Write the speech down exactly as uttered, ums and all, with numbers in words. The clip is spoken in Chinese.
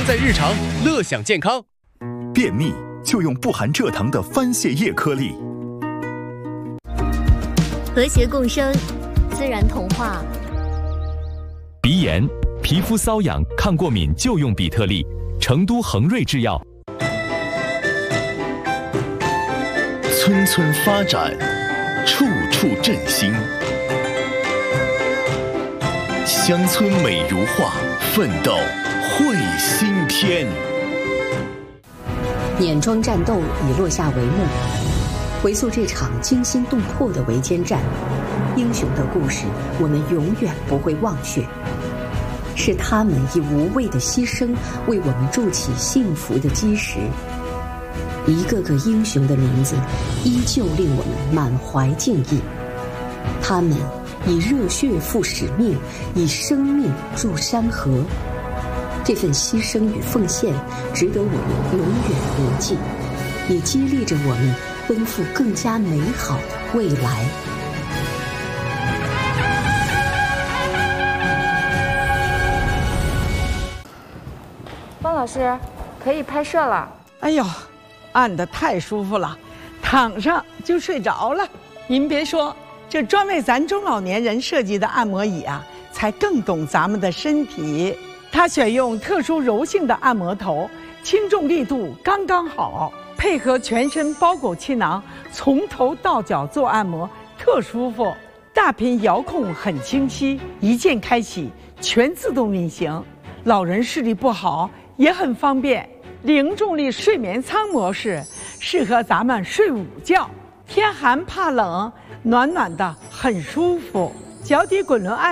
在日常，乐享健康。 便秘就用不含蔗糖的番泻叶颗粒。 和谐共生，自然童话。 鼻炎、皮肤瘙痒、抗过敏就用比特利，成都恒瑞制药。 村村发展，处处振兴。乡村美如画，奋斗绘新篇。 碾庄战斗已落下帷幕，回溯这场惊心动魄的围歼战，英雄的故事我们永远不会忘却。是他们以无畏的牺牲为我们筑起幸福的基石。一个个英雄的名字依旧令我们满怀敬意。他们以热血赴使命，以生命筑山河。这份牺牲与奉献值得我们永远铭记，也激励着我们奔赴更加美好的未来。 方老师，可以拍摄了。 哎呦，按得太舒服了，躺上就睡着了。您别说，这专为咱中老年人设计的按摩椅啊，才更懂咱们的身体。它选用特殊柔性的按摩头，轻重力度刚刚好，配合全身包裹气囊，从头到脚做按摩特舒服。大屏遥控很清晰，一键开启，全自动运行。老人视力不好也很方便。零重力睡眠舱模式适合咱们睡午觉，天寒怕冷，暖暖的很舒服。脚底滚轮按